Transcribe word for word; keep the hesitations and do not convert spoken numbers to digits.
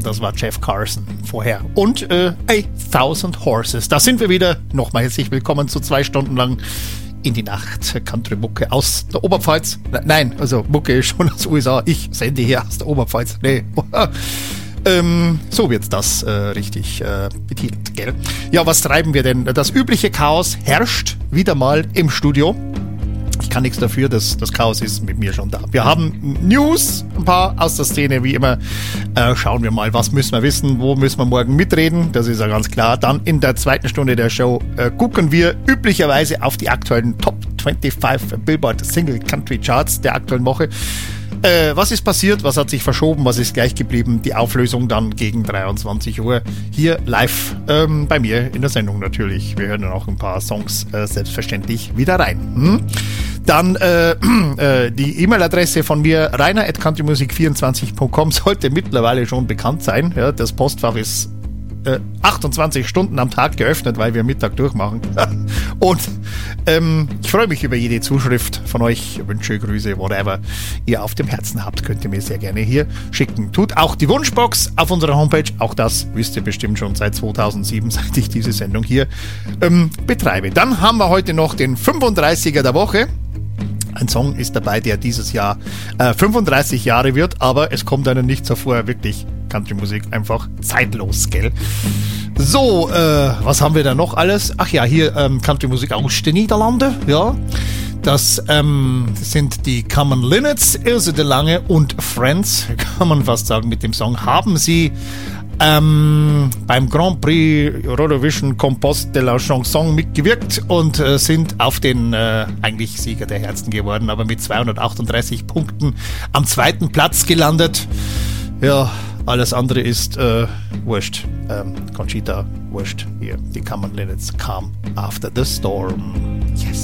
das war Jeff Carson vorher. Und äh, A Thousand Horses. Da sind wir wieder. Nochmal herzlich willkommen zu zwei Stunden lang in die Nacht. Country-Mucke aus der Oberpfalz. Nein, also Mucke schon aus den U S A. Ich sende hier aus der Oberpfalz. Nee. ähm, so wird das äh, richtig äh, betitelt, gell? Ja, was treiben wir denn? Das übliche Chaos herrscht wieder mal im Studio. Ich kann nichts dafür, dass das Chaos ist mit mir schon da. Wir haben News, ein paar aus der Szene, wie immer. Äh, schauen wir mal, was müssen wir wissen, wo müssen wir morgen mitreden, das ist ja ganz klar. Dann in der zweiten Stunde der Show äh, gucken wir üblicherweise auf die aktuellen Top fünfundzwanzig Billboard Single Country Charts der aktuellen Woche. Äh, was ist passiert, was hat sich verschoben, was ist gleich geblieben? Die Auflösung dann gegen dreiundzwanzig Uhr hier live ähm, bei mir in der Sendung natürlich. Wir hören dann auch ein paar Songs äh, selbstverständlich wieder rein. Hm? Dann äh, äh, die E-Mail-Adresse von mir, rainer at countrymusic vierundzwanzig punkt com, sollte mittlerweile schon bekannt sein. Ja, das Postfach ist äh, achtundzwanzig Stunden am Tag geöffnet, weil wir Mittag durchmachen. Und ähm, ich freue mich über jede Zuschrift von euch, Wünsche, Grüße, whatever ihr auf dem Herzen habt, könnt ihr mir sehr gerne hier schicken. Tut auch die Wunschbox auf unserer Homepage, auch das wisst ihr bestimmt schon seit zweitausendsieben, seit ich diese Sendung hier ähm, betreibe. Dann haben wir heute noch den fünfunddreißiger der Woche. Ein Song ist dabei, der dieses Jahr äh, fünfunddreißig Jahre wird, aber es kommt einem nicht so vor, wirklich Country-Musik einfach zeitlos, gell? So, äh, was haben wir da noch alles? Ach ja, hier ähm, Country-Musik aus den Niederlanden, ja. Das ähm, sind die Common Linnets, Ilse de Lange und Friends, kann man fast sagen, mit dem Song haben sie Ähm, beim Grand Prix Eurovision Compost de la Chanson mitgewirkt und äh, sind auf den äh, eigentlich Sieger der Herzen geworden, aber mit zweihundertachtunddreißig Punkten am zweiten Platz gelandet. Ja, alles andere ist äh, wurscht. Ähm, Conchita, wurscht. Hier, die Common Linnets, Calm After the Storm. Yes.